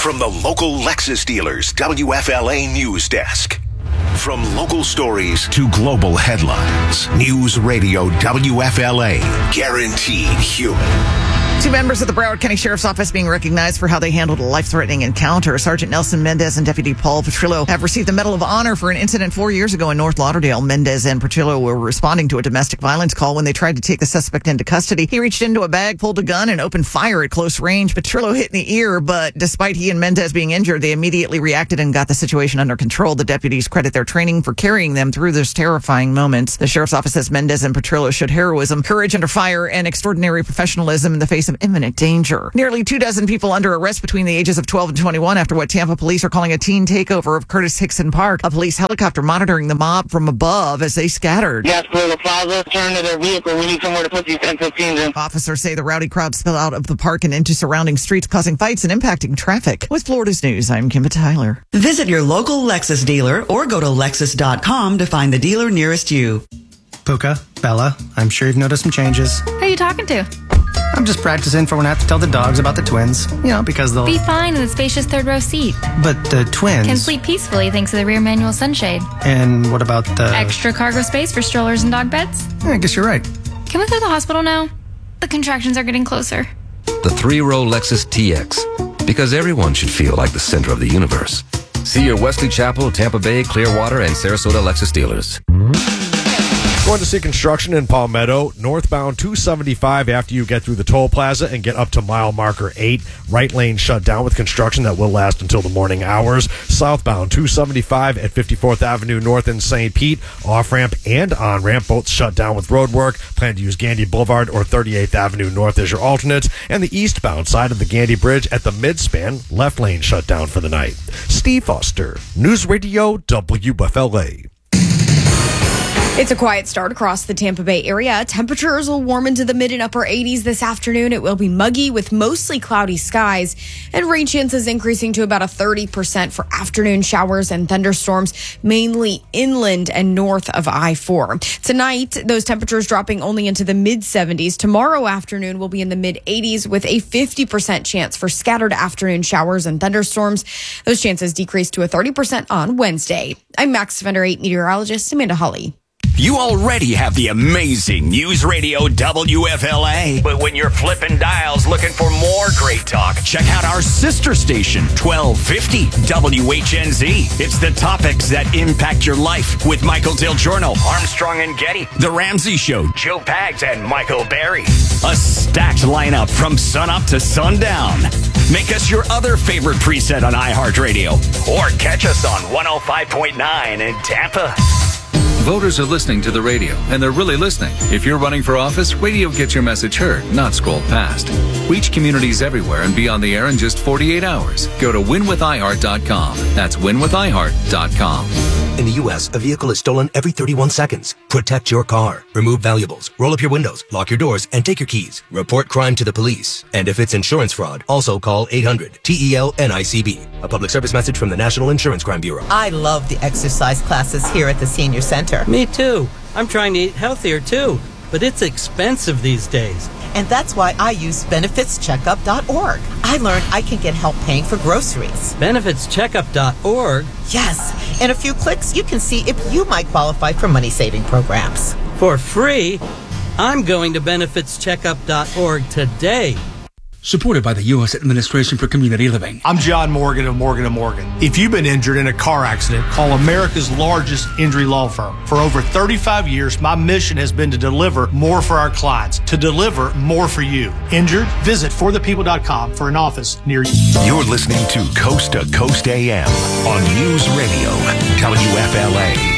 From the local Lexus dealers, WFLA News Desk. From local stories to global headlines, News Radio WFLA, guaranteed human. 2 members of the Broward County Sheriff's Office being recognized for how they handled a life-threatening encounter. Sergeant Nelson Mendez and Deputy Paul Petrillo have received the Medal of Honor for an incident 4 years ago in North Lauderdale. Mendez and Petrillo were responding to a domestic violence call when they tried to take the suspect into custody. He reached into a bag, pulled a gun, and opened fire at close range. Petrillo hit in the ear, but despite he and Mendez being injured, they immediately reacted and got the situation under control. The deputies credit their training for carrying them through this terrifying moments. The Sheriff's Office says Mendez and Petrillo showed heroism, courage under fire, and extraordinary professionalism in the face of imminent danger. Nearly 24 people under arrest between the ages of 12 and 21 after what Tampa police are calling a teen takeover of Curtis Hickson Park. A police helicopter monitoring the mob from above as they scattered. Gasparilla Plaza, turn to their vehicle. We need somewhere to put these M15s in. Officers say the rowdy crowd spilled out of the park and into surrounding streets, causing fights and impacting traffic. With Florida's News, I'm Kimba Tyler. Visit your local Lexus dealer or go to Lexus.com to find the dealer nearest you. Puka, Bella, I'm sure you've noticed some changes. Who are you talking to? I'm just practicing for when I have to tell the dogs about the twins. Because they'll Be fine in the spacious third row seat. But the twins Can sleep peacefully thanks to the rear manual sunshade. And what about the Extra cargo space for strollers and dog beds? I guess you're right. Can we go to the hospital now? The contractions are getting closer. The 3-row Lexus TX. Because everyone should feel like the center of the universe. See your Wesley Chapel, Tampa Bay, Clearwater, and Sarasota Lexus dealers. Going to see construction in Palmetto, northbound 275 after you get through the toll plaza and get up to mile marker 8. Right lane shut down with construction that will last until the morning hours. Southbound 275 at 54th Avenue North in St. Pete. Off-ramp and on-ramp both shut down with road work. Plan to use Gandy Boulevard or 38th Avenue North as your alternates. And the eastbound side of the Gandy Bridge at the mid-span, left lane shut down for the night. Steve Foster, News Radio WFLA. It's a quiet start across the Tampa Bay area. Temperatures will warm into the mid and upper 80s this afternoon. It will be muggy with mostly cloudy skies, and rain chances increasing to about a 30% for afternoon showers and thunderstorms, mainly inland and north of I-4. Tonight, those temperatures dropping only into the mid 70s. Tomorrow afternoon will be in the mid 80s with a 50% chance for scattered afternoon showers and thunderstorms. Those chances decrease to a 30% on Wednesday. I'm Max Defender 8 meteorologist Amanda Hawley. You already have the amazing News Radio WFLA. But when you're flipping dials looking for more great talk, check out our sister station, 1250 WHNZ. It's the topics that impact your life with Michael DelGiorno, Armstrong and Getty, The Ramsey Show, Joe Pags, and Michael Berry. A stacked lineup from sunup to sundown. Make us your other favorite preset on iHeartRadio. Or catch us on 105.9 in Tampa. Voters are listening to the radio, and they're really listening. If you're running for office, radio gets your message heard, not scrolled past. Reach communities everywhere and be on the air in just 48 hours. Go to winwithiheart.com. That's winwithiheart.com. In the U.S., a vehicle is stolen every 31 seconds. Protect your car. Remove valuables. Roll up your windows. Lock your doors. And take your keys. Report crime to the police. And if it's insurance fraud, also call 800-TEL-NICB. A public service message from the National Insurance Crime Bureau. I love the exercise classes here at the Senior Center. Me too. I'm trying to eat healthier too. But it's expensive these days. And that's why I use benefitscheckup.org. I learned I can get help paying for groceries. Benefitscheckup.org? Yes. In a few clicks, you can see if you might qualify for money-saving programs. For free? I'm going to benefitscheckup.org today. Supported by the U.S. Administration for Community Living. I'm John Morgan of Morgan & Morgan. If you've been injured in a car accident, call America's largest injury law firm. For over 35 years, my mission has been to deliver more for our clients, to deliver more for you. Injured? Visit forthepeople.com for an office near you. You're listening to Coast to Coast AM on News Radio WFLA.